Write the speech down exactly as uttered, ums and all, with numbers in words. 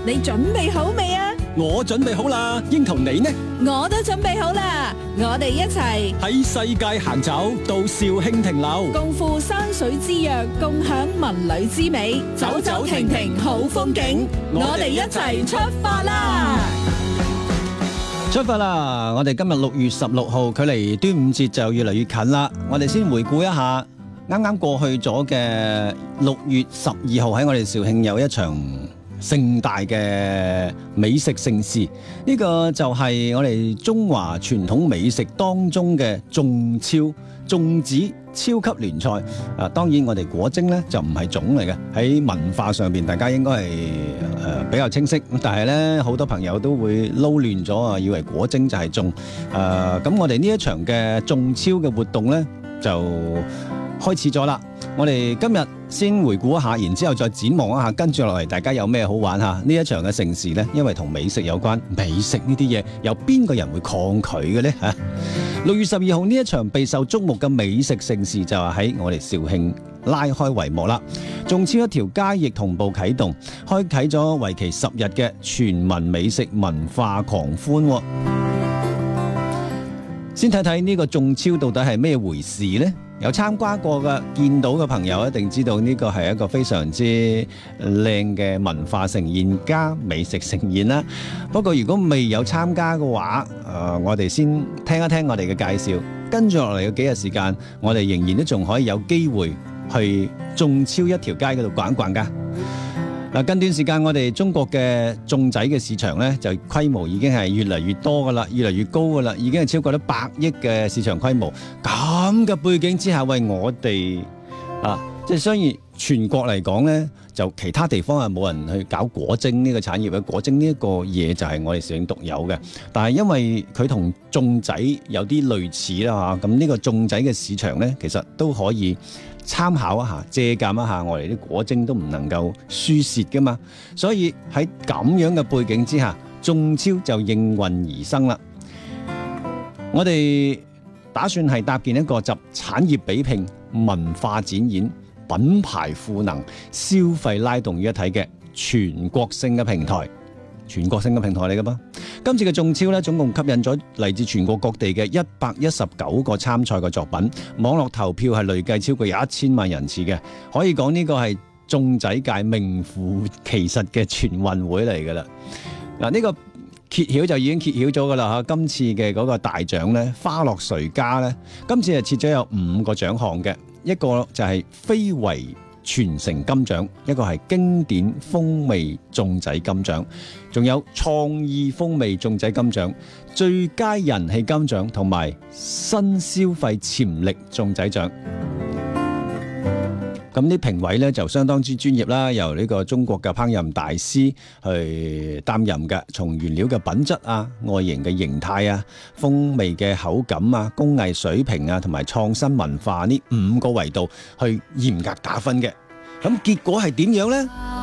你準備好未啊？ 我準備好啦，英彤你呢？ 我都準備好啦，我哋一齊喺世界行走，到肇慶停留， 共赴山水之約，共享文旅之美，走走停停好風景，我哋一齊出發啦！ 出發啦！我哋今日六月十六號，距離端午節就越嚟越近啦。我哋先回顧一下啱啱過去咗嘅六月十二號，喺我哋肇慶有一場盛大嘅美食盛事，呢個就係我哋中華傳統美食當中嘅中超粽子超級聯賽。啊，當然我哋果蒸呢就唔係粽嚟嘅，喺文化上邊大家應該係誒、呃、比較清晰，但係呢，好多朋友都會撈亂咗啊，以為果蒸就係粽。誒、呃，咁我哋呢一場嘅中超嘅活動呢，就開始咗啦。我哋今日先回顧一下，然之後再展望一下，跟住落嚟大家有咩好玩吓？呢一場嘅盛事呢，因為同美食有關，美食呢啲嘢有邊個人會抗拒嘅呢？吓，六月十二號呢一場備受矚目嘅美食盛事就係喺我哋肇慶拉開帷幕啦。中超一條街亦同步啟動，開啟咗為期十日嘅全民美食文化狂歡。先睇睇呢個中超到底係咩回事呢？有參加過嘅、見到嘅朋友一定知道呢個係一個非常之靚嘅文化盛宴加美食盛宴啦。不過如果未有參加嘅話，誒、呃，我哋先聽一聽我哋嘅介紹，跟住落嚟嘅幾日時間，我哋仍然都仲可以有機會去中超一條街嗰度逛一逛噶。嗱，近段時間我哋中國嘅粽仔嘅市場咧，就規模已經係越嚟越多噶啦，越嚟越高噶啦，已經係超過咗百億嘅市場規模。咁嘅背景之下，為我哋啊，即係雖然全國嚟講咧，就其他地方係冇人去搞果蒸呢個產業嘅，果蒸呢一個嘢就係我哋肇慶獨有嘅。但係因為佢同粽仔有啲類似啦嚇，咁呢個粽仔嘅市場咧，其實都可以參考一下，借鑑一下我哋啲果蒸都唔能夠輸蝕噶嘛，所以喺咁樣嘅背景之下，中超就應運而生啦。我哋打算係搭建一個集產業比拼、文化展演、品牌賦能、消費拉動於一體嘅全國性嘅平台。全國性嘅平台嚟噶噃，今次嘅中超咧，總共吸引咗嚟自全國各地嘅一百一十九個參賽嘅作品，網絡投票係累計超過有一千萬人次嘅，可以講呢個係粽仔界名副其實嘅全運會嚟噶啦。嗱，呢個揭曉就已經揭曉咗噶啦嚇，今次嘅嗰個大獎咧，花落誰家咧？今次係設咗有五個獎項嘅，一個就係非遺傳承金獎，一個係經典風味粽仔金獎，仲有創意風味粽仔金獎、最佳人氣金獎同埋新消費潛力粽仔獎。咁啲評委咧就相當之專業啦，由呢個中國嘅烹飪大師去擔任嘅，從原料嘅品質啊、外形嘅形態啊、風味嘅口感啊、工藝水平啊，同埋創新文化呢五個維度去嚴格打分嘅。咁結果係點樣呢？